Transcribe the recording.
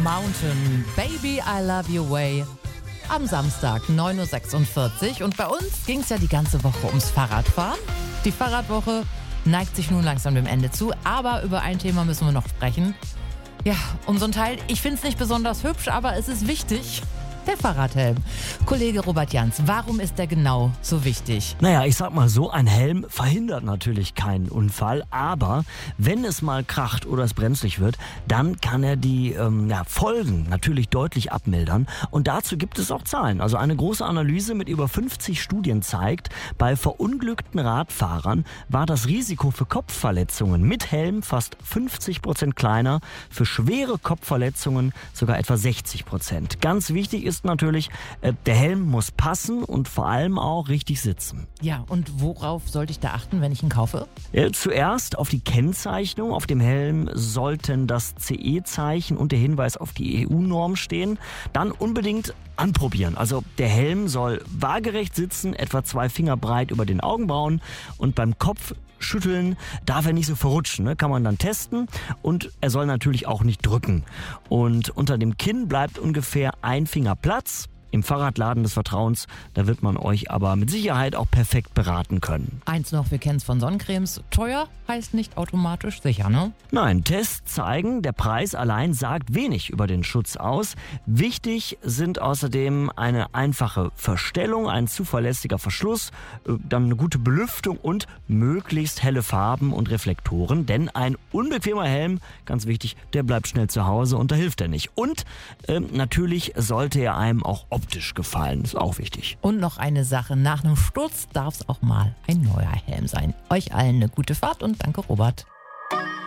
Mountain, Baby I Love Your Way. Am Samstag 9.46 Uhr und bei uns ging es ja die ganze Woche ums Fahrradfahren. Die Fahrradwoche neigt sich nun langsam dem Ende zu, aber über ein Thema müssen wir noch sprechen. Ja, um so ein Teil, ich finde es nicht besonders hübsch, aber es ist wichtig. Der Fahrradhelm. Kollege Robert Jans, warum ist der genau so wichtig? Naja, ich sag mal so, ein Helm verhindert natürlich keinen Unfall, aber wenn es mal kracht oder es brenzlig wird, dann kann er die Folgen natürlich deutlich abmildern. Und dazu gibt es auch Zahlen. Also eine große Analyse mit über 50 Studien zeigt, bei verunglückten Radfahrern war das Risiko für Kopfverletzungen mit Helm fast 50% kleiner, für schwere Kopfverletzungen sogar etwa 60%. Ganz wichtig ist natürlich, der Helm muss passen und vor allem auch richtig sitzen. Ja, und worauf sollte ich da achten, wenn ich ihn kaufe? Zuerst auf die Kennzeichnung. Auf dem Helm sollten das CE-Zeichen und der Hinweis auf die EU-Norm stehen. Dann unbedingt anprobieren. Also der Helm soll waagerecht sitzen, etwa 2 Finger breit über den Augenbrauen, und beim Kopf schütteln darf er nicht so verrutschen, ne? Kann man dann testen, und er soll natürlich auch nicht drücken. Und unter dem Kinn bleibt ungefähr 1 Finger Platz. Im Fahrradladen des Vertrauens, da wird man euch aber mit Sicherheit auch perfekt beraten können. Eins noch, wir kennen es von Sonnencremes. Teuer heißt nicht automatisch sicher, ne? Nein, Tests zeigen, der Preis allein sagt wenig über den Schutz aus. Wichtig sind außerdem eine einfache Verstellung, ein zuverlässiger Verschluss, dann eine gute Belüftung und möglichst helle Farben und Reflektoren. Denn ein unbequemer Helm, ganz wichtig, der bleibt schnell zu Hause und da hilft er nicht. Und natürlich sollte er einem auch optisch gefallen, ist auch wichtig. Und noch eine Sache, nach einem Sturz darf es auch mal ein neuer Helm sein. Euch allen eine gute Fahrt und danke Robert.